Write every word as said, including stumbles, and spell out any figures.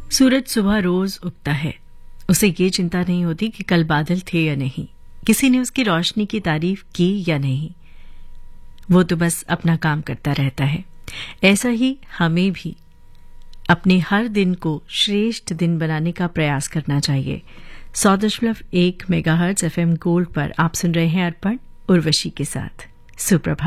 सूरज सुबह रोज उगता है। उसे ये चिंता नहीं होती कि कल बादल थे या नहीं, किसी ने उसकी रोशनी की तारीफ की या नहीं। वो तो बस अपना काम करता रहता है। ऐसा ही हमें भी अपने हर दिन को श्रेष्ठ दिन बनाने का प्रयास करना चाहिए। सौ दशमलव एक मेगाहर्ट्ज एफएम गोल्ड पर आप सुन रहे हैं अर्पण उर्वशी के साथ। सुप्रभात।